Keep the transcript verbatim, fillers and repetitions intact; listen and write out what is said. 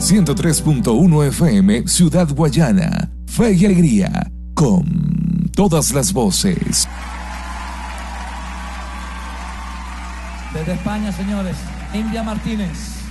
ciento tres punto uno F M, Ciudad Guayana. Fe y alegría, con todas las voces. Desde España, señores, India Martínez.